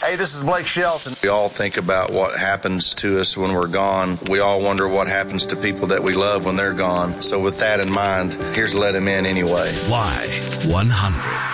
Hey, this is Blake Shelton. We all think about what happens to us when we're gone. We all wonder what happens to people that we love when they're gone. So with that in mind, here's Let Him In Anyway. Y100.